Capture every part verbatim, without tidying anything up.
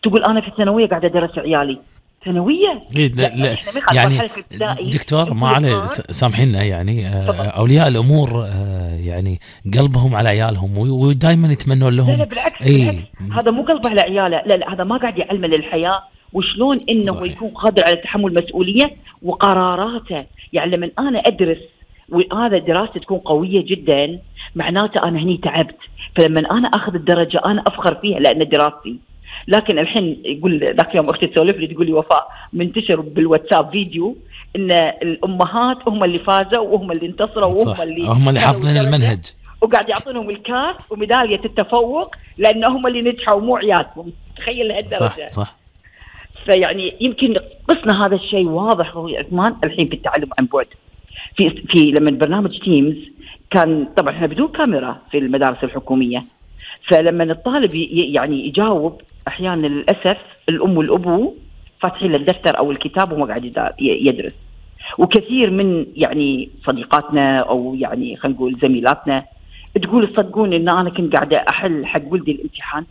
تقول انا في الثانويه قاعده ادرس عيالي ثانويه. لا لا يعني دكتور ما عليه سامحينا يعني اولياء الامور يعني قلبهم على عيالهم ودائما يتمنون لهم. لا لا بالعكس, بالعكس هذا مو قلبه على عياله, لا لا هذا ما قاعد يعلمه للحياه وشلون انه صحيح. يكون قادر على تحمل مسؤوليه وقراراته. يعني لما انا ادرس وهذا دراستي تكون قويه جدا معناته انا هني تعبت, فلما انا اخذ الدرجه انا افخر فيها لان دراستي. لكن الحين يقول ذاك يوم اختي تسولف لي تقول لي وفاء منتشر بالواتساب فيديو ان الامهات هم اللي فازوا وهم اللي انتصروا وهم اللي هم اللي حافظين المنهج وقاعد يعطونهم الكاس وميداليه التفوق لانهم اللي نجحوا مو عيالهم. تخيل هالدرجه. صح صح. فيعني يمكن قصنا هذا الشيء واضح اخوي عثمان الحين في التعلم عن بعد. في في لما برنامج تيمز كان طبعا احنا بدون كاميرا في المدارس الحكوميه, فلما الطالب يعني يجاوب احيانا للاسف الام والابو فاتحين له الدفتر او الكتاب وما قاعد يدرس. وكثير من يعني صديقاتنا او يعني خلينا نقول زميلاتنا تقول تصدقون ان انا كنت قاعده احل حق ولدي الامتحان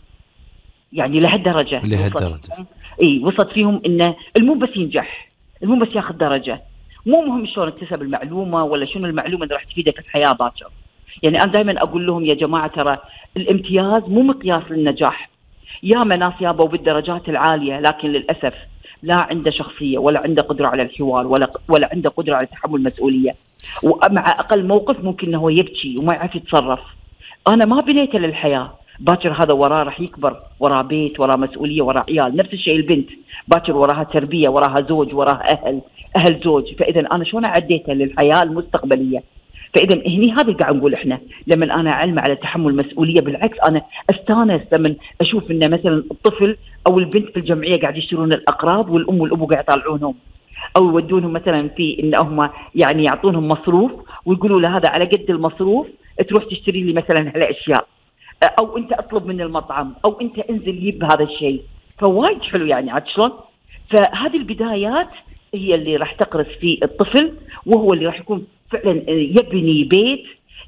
يعني لهالدرجه لهالدرجه اي وصلت فيهم انه المو بس ينجح, المو بس ياخذ درجه, مو مهم شلون اكتسب المعلومه ولا شنو المعلومه اللي راح تفيده في الحياه باكر. يعني انا دائما اقول لهم يا جماعه ترى الامتياز مو مقياس للنجاح. ياما ناس يابوا بالدرجات العاليه لكن للاسف لا عنده شخصيه ولا عنده قدره على الحوار ولا ولا عنده قدره على تحمل المسؤوليه, ومع اقل موقف ممكن انه هو يبكي وما يعرف يتصرف. انا ما بنيته للحياه, باكر هذا وراه راح يكبر وراه بيت وراه مسؤوليه وراه عيال. نفس الشيء البنت باكر وراها تربيه وراها زوج وراها اهل اهل زوج. فاذا انا شلون عديته للحياه المستقبليه؟ فاذا هني هذا اللي قاعد نقول احنا لما انا اعلم على تحمل المسؤوليه بالعكس انا استانس لما اشوف ان مثلا الطفل او البنت في الجمعيه قاعد يشترون الاقراض والام والابو قاعد يطالعونهم او يودونهم مثلا في ان هم يعني يعطونهم مصروف ويقولوا له هذا على قد المصروف تروح تشتري لي مثلا هالاشياء, او انت اطلب من المطعم او انت انزل جيب هذا الشيء. فوايد حلو يعني عاد شلون. فهذه البدايات هي اللي راح تقرص في الطفل وهو اللي راح يكون فعلا يبني بيت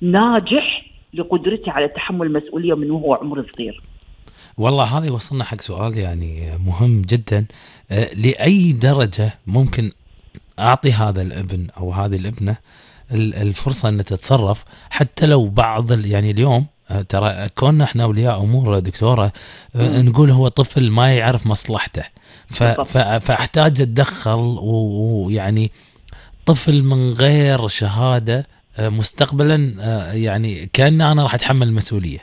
ناجح لقدرته على تحمل المسؤوليه من وهو عمره صغير. والله هذا وصلنا حق سؤال يعني مهم جدا. أه لأي درجة ممكن أعطي هذا الابن أو هذه الابنة الفرصة أن تتصرف حتى لو بعض يعني اليوم ترى كوننا احنا أولياء أمور دكتورة أه نقول هو طفل ما يعرف مصلحته فأحتاج أتدخل ويعني طفل من غير شهادة مستقبلا يعني كأن أنا راح أتحمل المسؤولية.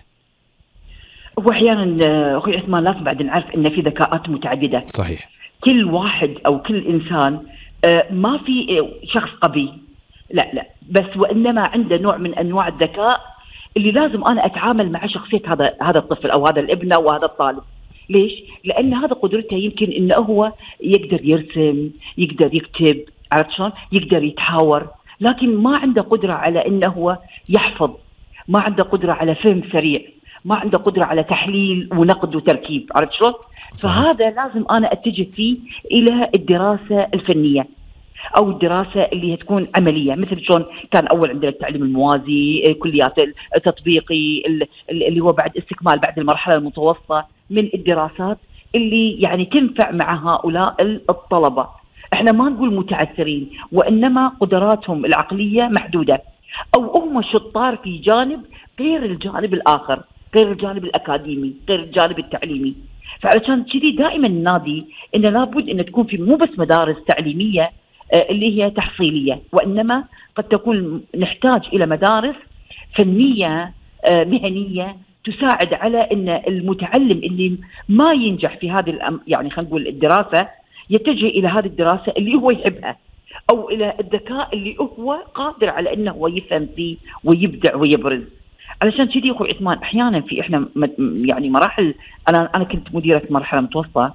وأحيانا أخوي عثمان لازم بعد نعرف إن في ذكاءات متعددة. صحيح. كل واحد أو كل إنسان ما في شخص قبي, لا لا, بس وإنما عنده نوع من أنواع الذكاء اللي لازم أنا أتعامل مع شخصية هذا هذا الطفل أو هذا الابن أو هذا الطالب. ليش؟ لأن هذا قدرته يمكن إنه هو يقدر يرسم, يقدر يكتب, عرفت شلون؟ يقدر يتحاور, لكن ما عنده قدرة على إنه هو يحفظ, ما عنده قدرة على فهم سريع, ما عنده قدرة على تحليل ونقد وتركيب, عرفت شلون؟ فهذا لازم أنا أتجه فيه إلى الدراسة الفنية أو الدراسة اللي هتكون عملية, مثل شلون كان أول عندنا التعليم الموازي, كليات التطبيقي اللي هو بعد استكمال بعد المرحلة المتوسطة من الدراسات اللي يعني تنفع مع هؤلاء الطلبة. احنا ما نقول متعثرين وإنما قدراتهم العقلية محدودة أو هم شطار في جانب غير الجانب الآخر, غير الجانب الأكاديمي, غير الجانب التعليمي. فعلشان كذي دائما نادي إن لابد إن تكون في مو بس مدارس تعليمية اللي هي تحصيلية, وإنما قد تكون نحتاج إلى مدارس فنية مهنية تساعد على إن المتعلم اللي ما ينجح في هذه يعني خلينا نقول الدراسة يتجه إلى هذه الدراسة اللي هو يحبها أو إلى الذكاء اللي هو قادر على إنه هو يفهم فيه ويبدع ويبرز. علشان كذي أخوي عثمان أحيانا في إحنا يعني مراحل, أنا أنا كنت مديرة مرحلة متوسطة,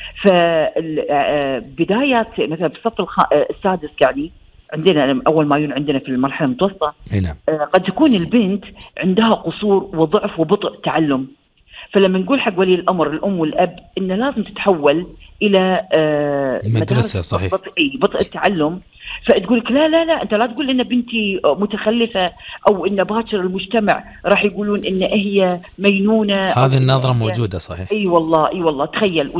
فبدايات مثلا في الصف السادس يعني عندنا أول ما يكون عندنا في المرحلة المتوسطة نعم. قد تكون البنت عندها قصور وضعف وبطء تعلم, فلما نقول حق ولي الأمر الأم والأب إنه لازم تتحول إلى مدرسة صحيح بطء, بطء التعلم, فتقولك لا لا لا أنت لا تقول إن بنتي متخلفة أو إن باكر المجتمع راح يقولون إن هي مينونة. هذه النظرة موجودة صحيح. أي والله أي والله تخيل.